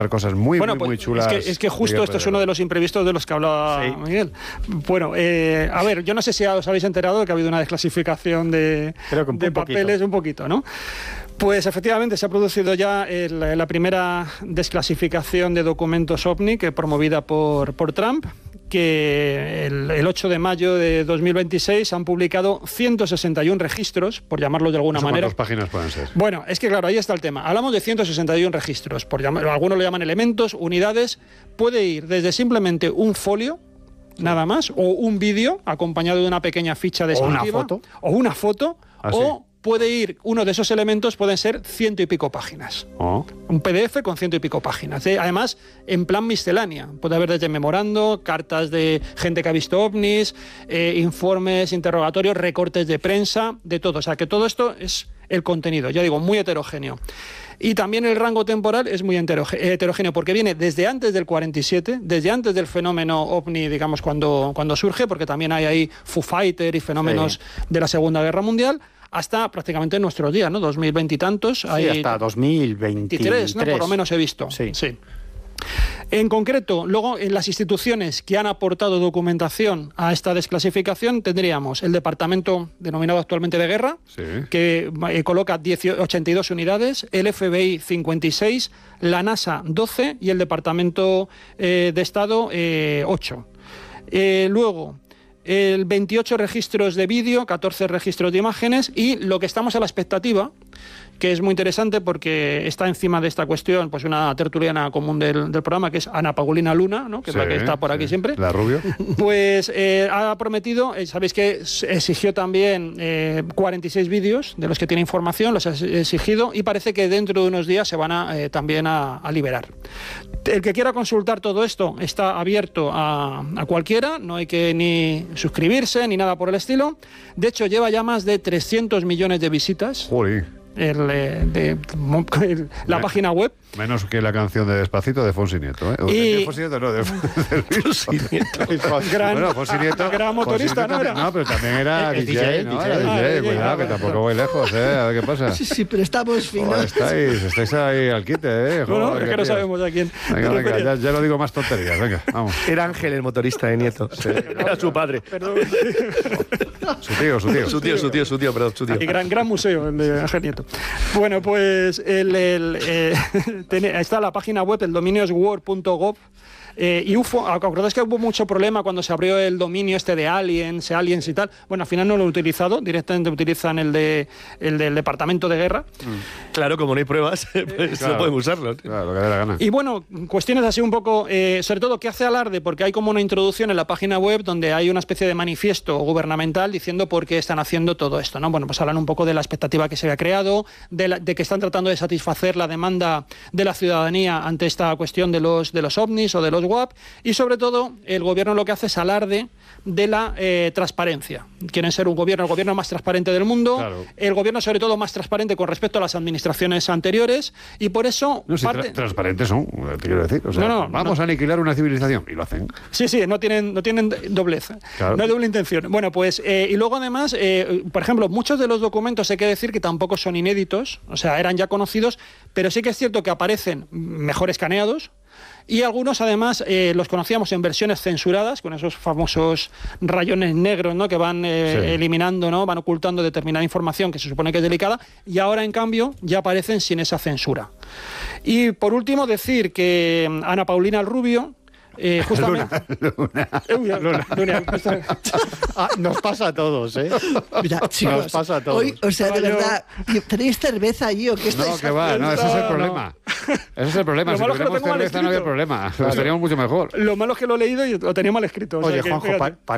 cosas muy chulas. Es que justo esto es uno de los imprevistos de los que hablaba Miguel. Bueno, a ver, yo no sé si os habéis enterado de que ha habido una desclasificación de papeles, un poquito, ¿no? Pues efectivamente se ha producido ya la primera desclasificación de documentos OVNI promovida por Trump, que el 8 de mayo de 2026 han publicado 161 registros, por llamarlo de alguna manera. ¿Cuántas páginas pueden ser? Bueno, es que claro, ahí está el tema. Hablamos de 161 registros, algunos lo llaman elementos, unidades. Puede ir desde simplemente un folio, nada más, o un vídeo acompañado de una pequeña ficha descriptiva. O una foto. O puede ir, uno de esos elementos pueden ser 100 y pico páginas. Un PDF con 100 y pico páginas. Además, en plan miscelánea. Puede haber desde memorando, cartas de gente que ha visto ovnis, informes, interrogatorios, recortes de prensa, de todo. O sea, que todo esto es el contenido, ya digo, muy heterogéneo. Y también el rango temporal es muy heterogéneo, porque viene desde antes del 47, desde antes del fenómeno OVNI, digamos, cuando surge, porque también hay ahí Foo Fighter y fenómenos de la Segunda Guerra Mundial, hasta prácticamente nuestros días, ¿no? 2020 y tantos. Sí, hasta 2023, ¿no? Por lo menos he visto. Sí. En concreto, luego en las instituciones que han aportado documentación a esta desclasificación tendríamos el departamento denominado actualmente de guerra, que coloca 82 unidades, el FBI 56, la NASA 12 y el Departamento de Estado 8. Luego, el 28 registros de vídeo, 14 registros de imágenes y lo que estamos a la expectativa, que es muy interesante porque está encima de esta cuestión pues una tertuliana común del programa, que es Ana Paulina Luna, ¿no? Que es la que está por aquí siempre. La Rubio. Pues ha prometido, sabéis que exigió también 46 vídeos de los que tiene información, los ha exigido y parece que dentro de unos días se van también a liberar. El que quiera consultar todo esto está abierto a cualquiera, no hay que ni suscribirse ni nada por el estilo. De hecho, lleva ya más de 300 millones de visitas. Joder. La página web. Menos que la canción de Despacito de Fonsi Nieto, ¿eh? De Fonsi Nieto, no, de Fonsi Nieto. Fonsi Nieto. Gran motorista, ¿no era? No, pero también era DJ, ¿no? Era DJ, cuidado, que tampoco voy lejos, ¿eh? A ver qué pasa. Sí, pero estamos finos. Estáis ahí al quite, ¿eh? No, es que no sabemos a quién. Venga, ya no digo más tonterías, venga, vamos. Era Ángel el motorista de Nieto. Era su padre. Perdón. Su tío. Y gran museo, el de Ángel Nieto. Bueno, pues está la página web, el dominio es war.gov. Y UFO, acordáis que hubo mucho problema cuando se abrió el dominio de aliens y tal. Bueno, al final no lo he utilizado, directamente utilizan el del Departamento de Guerra. Claro, como no hay pruebas, pues no pueden usarlo. Claro, lo que dé la gana. Y bueno, cuestiones así un poco, sobre todo que hace alarde, porque hay como una introducción en la página web donde hay una especie de manifiesto gubernamental diciendo por qué están haciendo todo esto, ¿no? Bueno, pues hablan un poco de la expectativa que se había creado, de que están tratando de satisfacer la demanda de la ciudadanía ante esta cuestión de los ovnis o de los WAP, y sobre todo el gobierno lo que hace es alarde de la transparencia. Quieren ser el gobierno más transparente del mundo, claro. El gobierno sobre todo más transparente con respecto a las administraciones anteriores, y por eso... No, transparentes son, te quiero decir. O sea, vamos a aniquilar una civilización, y lo hacen. Sí, no tienen doblez, claro. No hay doble intención. Bueno, pues, y luego además, por ejemplo, muchos de los documentos hay que decir que tampoco son inéditos, o sea, eran ya conocidos, pero sí que es cierto que aparecen mejor escaneados, y algunos además los conocíamos en versiones censuradas, con esos famosos rayones negros, ¿no? Que van eliminando, ¿no? Van ocultando determinada información que se supone que es delicada, y ahora en cambio ya aparecen sin esa censura. Y por último decir que Ana Paulina Rubio, justamente... Luna. Nos pasa a todos, ¿eh? Mira, chicos, nos pasa a todos. Hoy, o sea, de verdad, ¿tenéis cerveza allí o qué estáis haciendo? No, que va, no, ese es el problema. Ese es el problema. Si tuviéramos cerveza no había problema. Estaríamos mucho mejor. Lo malo es que lo he leído y lo tenía mal escrito. Oye, o sea, Juanjo,